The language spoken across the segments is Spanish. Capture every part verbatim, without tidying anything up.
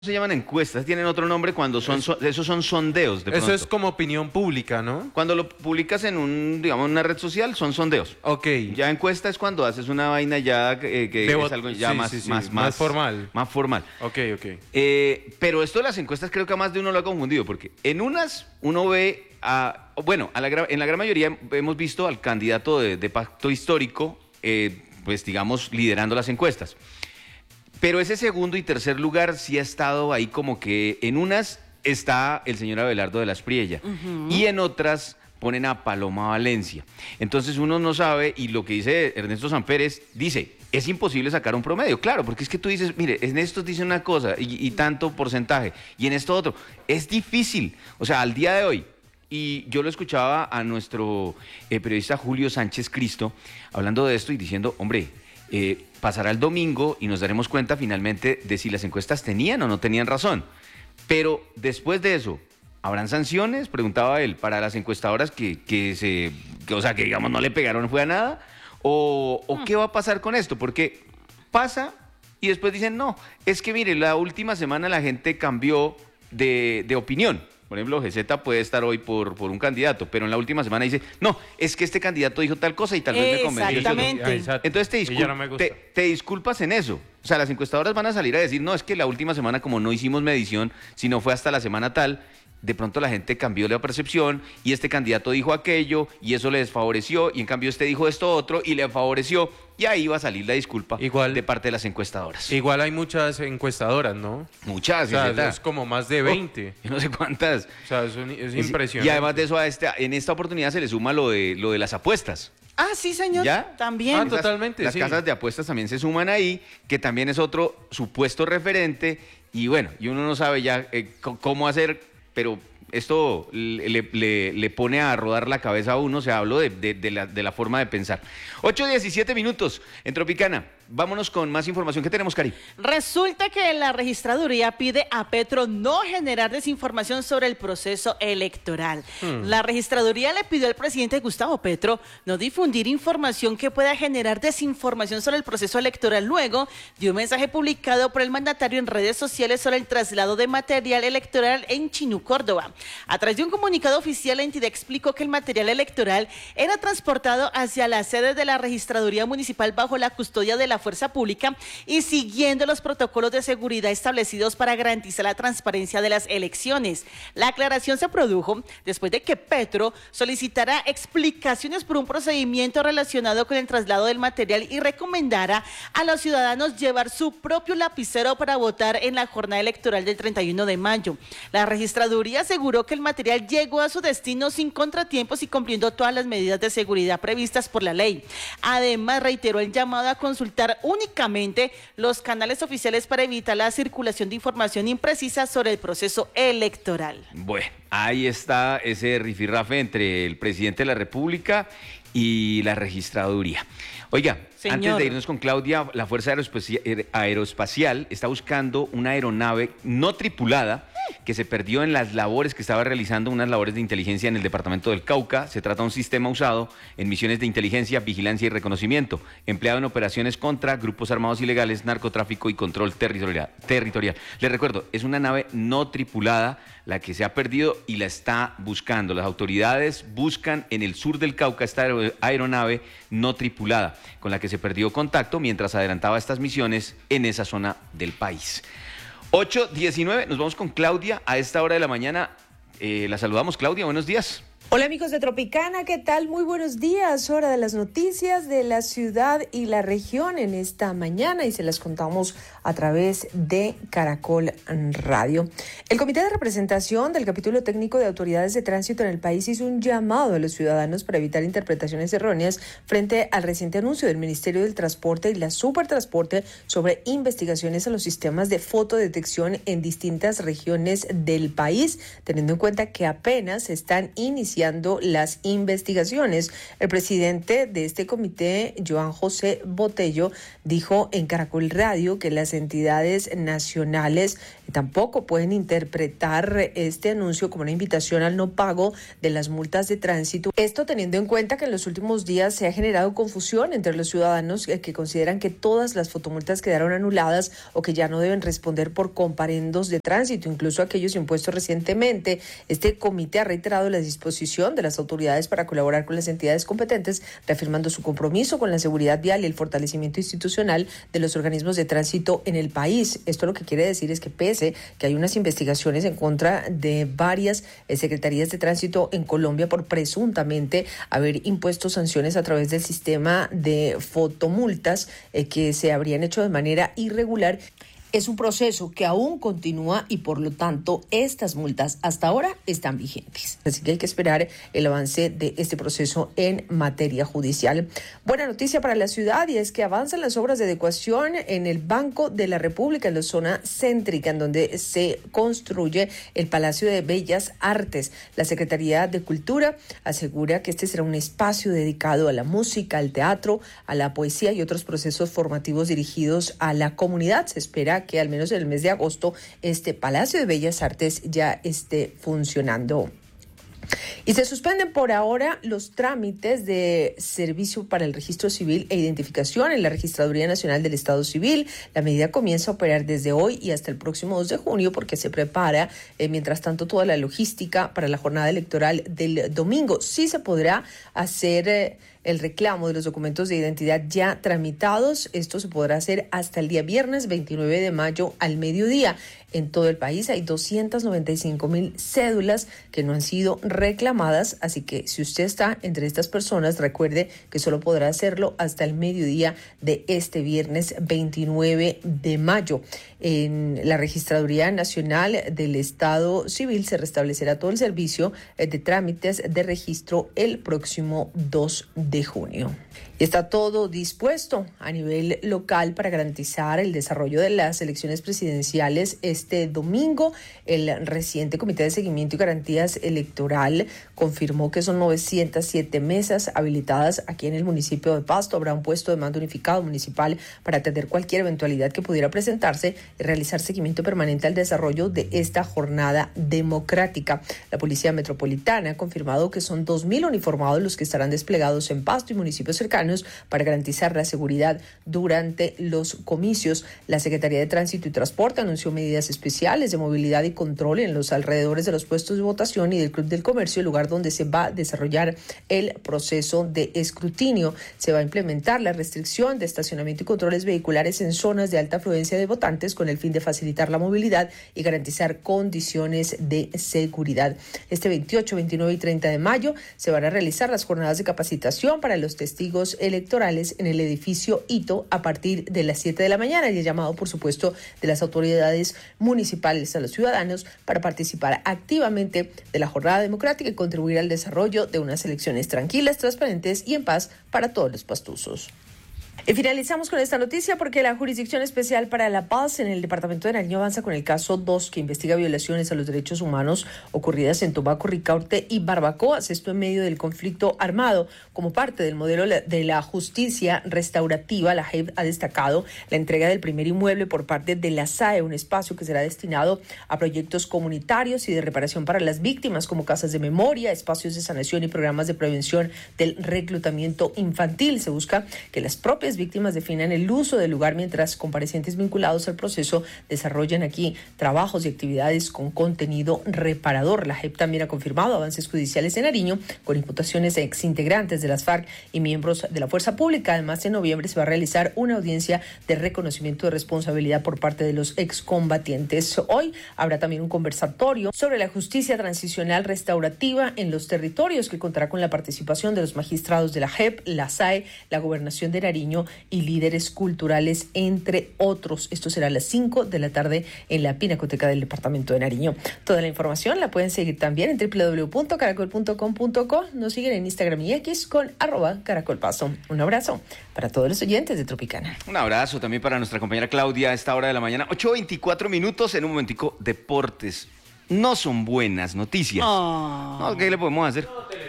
se llaman encuestas, tienen otro nombre cuando son, so, esos son sondeos de Eso pronto. es como opinión pública, ¿no? Cuando lo publicas en un, digamos, una red social, son sondeos. Ok. Ya encuesta es cuando haces una vaina ya eh, que De es algo ya sí, más, sí, sí, más, más más formal. Más formal. Ok, ok. Eh, pero esto de las encuestas creo que a más de uno lo ha confundido, porque en unas uno ve a, bueno, a la, en la gran mayoría hemos visto al candidato de, de pacto histórico, eh, pues digamos, liderando las encuestas. Pero ese segundo y tercer lugar sí ha estado ahí como que en unas está el señor Abelardo de la Espriella uh-huh. y en otras ponen a Paloma Valencia. Entonces uno no sabe, y lo que dice Ernesto Sanpérez dice, es imposible sacar un promedio, claro, porque es que tú dices, mire, en estos dice una cosa y, y tanto porcentaje, y en esto otro, es difícil, o sea, al día de hoy. Y yo lo escuchaba a nuestro eh, periodista Julio Sánchez Cristo hablando de esto y diciendo, hombre, eh, pasará el domingo y nos daremos cuenta finalmente de si las encuestas tenían o no tenían razón. Pero después de eso, ¿habrán sanciones? Preguntaba él, para las encuestadoras que, que se, que, o sea, que digamos no le pegaron fue a nada. ¿O, o qué va a pasar con esto? Porque pasa y después dicen, no, es que mire, la última semana la gente cambió de, de opinión. Por ejemplo, G Z puede estar hoy por, por un candidato, pero en la última semana dice, no, es que este candidato dijo tal cosa y tal vez me convenció. Exactamente. Entonces te, discul no me te, te disculpas en eso. O sea, las encuestadoras van a salir a decir, no, es que la última semana como no hicimos medición, sino fue hasta la semana tal, de pronto la gente cambió la percepción y este candidato dijo aquello y eso le desfavoreció y en cambio este dijo esto otro y le favoreció y ahí va a salir la disculpa igual, de parte de las encuestadoras. Igual hay muchas encuestadoras, ¿no? Muchas. O sea, es como más de veinte. Oh, yo no sé cuántas. O sea, es, un, es impresionante. Y además de eso, a este, en esta oportunidad se le suma lo de, lo de las apuestas. Ah, sí, señor. ¿Ya? También. Ah, totalmente, Las sí. casas de apuestas también se suman ahí, que también es otro supuesto referente. Y bueno, y uno no sabe ya eh, cómo hacer, pero esto le, le, le pone a rodar la cabeza a uno, o sea, hablo de, de, de, la, de la forma de pensar. ocho diecisiete minutos en Tropicana. Vámonos con más información. ¿Qué tenemos, Cari? Resulta que la registraduría pide a Petro no generar desinformación sobre el proceso electoral. Hmm. La registraduría le pidió al presidente Gustavo Petro no difundir información que pueda generar desinformación sobre el proceso electoral luego de un mensaje publicado por el mandatario en redes sociales sobre el traslado de material electoral en Chinú, Córdoba. A través de un comunicado oficial, la entidad explicó que el material electoral era transportado hacia la sede de la registraduría municipal bajo la custodia de la fuerza pública y siguiendo los protocolos de seguridad establecidos para garantizar la transparencia de las elecciones. La aclaración se produjo después de que Petro solicitara explicaciones por un procedimiento relacionado con el traslado del material y recomendara a los ciudadanos llevar su propio lapicero para votar en la jornada electoral del treinta y uno de mayo. La registraduría aseguró que el material llegó a su destino sin contratiempos y cumpliendo todas las medidas de seguridad previstas por la ley. Además, reiteró el llamado a consultar únicamente los canales oficiales para evitar la circulación de información imprecisa sobre el proceso electoral. Bueno, ahí está ese rifirrafe entre el presidente de la República y la registraduría. Oiga, Señor. Antes de irnos con Claudia, la Fuerza Aeroespacial está buscando una aeronave no tripulada que se perdió en las labores que estaba realizando, unas labores de inteligencia en el departamento del Cauca. Se trata de un sistema usado en misiones de inteligencia, vigilancia y reconocimiento, empleado en operaciones contra grupos armados ilegales, narcotráfico y control territorial. territorial. Les recuerdo, es una nave no tripulada la que se ha perdido y la está buscando. Las autoridades buscan en el sur del Cauca esta aeronave no tripulada, con la que se perdió contacto mientras adelantaba estas misiones en esa zona del país. ocho diecinueve, nos vamos con Claudia a esta hora de la mañana. Eh, la saludamos, Claudia, buenos días. Hola amigos de Tropicana, ¿qué tal? Muy buenos días, hora de las noticias de la ciudad y la región en esta mañana y se las contamos a través de Caracol Radio. El Comité de Representación del Capítulo Técnico de Autoridades de Tránsito en el país hizo un llamado a los ciudadanos para evitar interpretaciones erróneas frente al reciente anuncio del Ministerio del Transporte y la Supertransporte sobre investigaciones a los sistemas de fotodetección en distintas regiones del país, teniendo en cuenta que apenas están iniciando iniciando las investigaciones. El presidente de este comité, Joan José Botello, dijo en Caracol Radio que las entidades nacionales tampoco pueden interpretar este anuncio como una invitación al no pago de las multas de tránsito. Esto teniendo en cuenta que en los últimos días se ha generado confusión entre los ciudadanos que consideran que todas las fotomultas quedaron anuladas o que ya no deben responder por comparendos de tránsito, incluso aquellos impuestos recientemente. Este comité ha reiterado la disposición de las autoridades para colaborar con las entidades competentes, reafirmando su compromiso con la seguridad vial y el fortalecimiento institucional de los organismos de tránsito en el país. Esto lo que quiere decir es que pese que hay unas investigaciones en contra de varias eh, secretarías de tránsito en Colombia por presuntamente haber impuesto sanciones a través del sistema de fotomultas eh, que se habrían hecho de manera irregular. Es un proceso que aún continúa y por lo tanto estas multas hasta ahora están vigentes. Así que hay que esperar el avance de este proceso en materia judicial. Buena noticia para la ciudad y es que avanzan las obras de adecuación en el Banco de la República, en la zona céntrica, en donde se construye el Palacio de Bellas Artes. La Secretaría de Cultura asegura que este será un espacio dedicado a la música, al teatro, a la poesía y otros procesos formativos dirigidos a la comunidad. Se espera que al menos en el mes de agosto este Palacio de Bellas Artes ya esté funcionando. Y se suspenden por ahora los trámites de servicio para el registro civil e identificación en la Registraduría Nacional del Estado Civil. La medida comienza a operar desde hoy y hasta el próximo dos de junio porque se prepara, eh, mientras tanto, toda la logística para la jornada electoral del domingo. Sí se podrá hacer eh, el reclamo de los documentos de identidad ya tramitados. Esto se podrá hacer hasta el día viernes veintinueve de mayo al mediodía. En todo el país hay doscientas noventa y cinco mil cédulas que no han sido reclamadas, así que si usted está entre estas personas, recuerde que solo podrá hacerlo hasta el mediodía de este viernes veintinueve de mayo. En la Registraduría Nacional del Estado Civil se restablecerá todo el servicio de trámites de registro el próximo dos de junio. Está todo dispuesto a nivel local para garantizar el desarrollo de las elecciones presidenciales este domingo. El reciente Comité de Seguimiento y Garantías Electoral confirmó que son novecientas siete mesas habilitadas aquí en el municipio de Pasto. Habrá un puesto de mando unificado municipal para atender cualquier eventualidad que pudiera presentarse y realizar seguimiento permanente al desarrollo de esta jornada democrática. La Policía Metropolitana ha confirmado que son dos mil uniformados los que estarán desplegados en Pasto y municipios cercanos para garantizar la seguridad durante los comicios. La Secretaría de Tránsito y Transporte anunció medidas especiales de movilidad y control en los alrededores de los puestos de votación y del Club del Comercio, el lugar donde se va a desarrollar el proceso de escrutinio. Se va a implementar la restricción de estacionamiento y controles vehiculares en zonas de alta afluencia de votantes con el fin de facilitar la movilidad y garantizar condiciones de seguridad. Este veintiocho, veintinueve y treinta de mayo se van a realizar las jornadas de capacitación para los testigos electorales en el edificio Hito a partir de las siete de la mañana y el llamado, por supuesto, de las autoridades municipales a los ciudadanos para participar activamente de la jornada democrática y contribuir al desarrollo de unas elecciones tranquilas, transparentes y en paz para todos los pastusos. Y finalizamos con esta noticia porque la Jurisdicción Especial para la Paz en el Departamento de Nariño avanza con el caso dos que investiga violaciones a los derechos humanos ocurridas en Tumaco, Ricaurte y Barbacoas. Esto en medio del conflicto armado. Como parte del modelo de la justicia restaurativa, la J E P ha destacado la entrega del primer inmueble por parte de la S A E, un espacio que será destinado a proyectos comunitarios y de reparación para las víctimas como casas de memoria, espacios de sanación y programas de prevención del reclutamiento infantil. Se busca que las propias víctimas definan el uso del lugar mientras comparecientes vinculados al proceso desarrollan aquí trabajos y actividades con contenido reparador. La J E P también ha confirmado avances judiciales en Nariño con imputaciones a exintegrantes de las FARC y miembros de la Fuerza Pública. Además, en noviembre se va a realizar una audiencia de reconocimiento de responsabilidad por parte de los excombatientes. Hoy habrá también un conversatorio sobre la justicia transicional restaurativa en los territorios que contará con la participación de los magistrados de la J E P, la S A E, la Gobernación de Nariño y líderes culturales, entre otros. Esto será a las cinco de la tarde en la Pinacoteca del Departamento de Nariño. Toda la información la pueden seguir también en doble u doble u doble u punto caracol punto com punto co. Nos siguen en Instagram y X con arroba caracolpaso. Un abrazo para todos los oyentes de Tropicana. Un abrazo también para nuestra compañera Claudia a esta hora de la mañana. ocho veinticuatro minutos en un momentico. Deportes. No son buenas noticias. Oh. No, ¿qué le podemos hacer?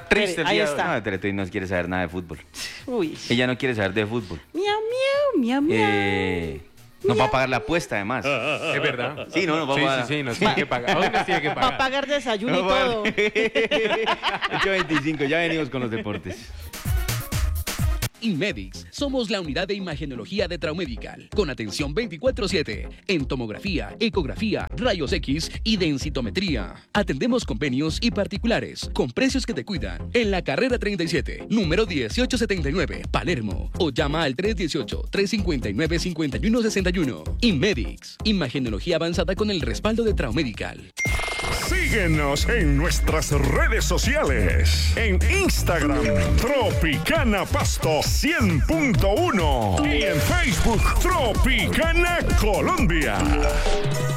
Triste el Ahí día de está. No, Teletubbies no quiere saber nada de fútbol. Uy. Ella no quiere saber de fútbol. Miau, miau, miau, miau. Eh, nos va a pagar la apuesta, además. Es verdad. Sí, no, nos va a Sí, pagar. sí, sí, nos tiene que pagar. ¿A dónde nos tiene que Va a pagar? pagar desayuno y Nos va a todo. pagar. ocho veinticinco, ya venimos con los deportes. Inmedix, somos la unidad de imagenología de Traumedical, con atención veinticuatro siete, en tomografía, ecografía, rayos X y densitometría. Atendemos convenios y particulares, con precios que te cuidan, en la carrera treinta y siete, número dieciocho setenta y nueve, Palermo, o llama al tres uno ocho, tres cinco nueve, cinco uno seis uno. Inmedix, imagenología avanzada con el respaldo de Traumedical. Síguenos en nuestras redes sociales. En Instagram, Tropicana Pasto cien punto uno. Y en Facebook, Tropicana Colombia.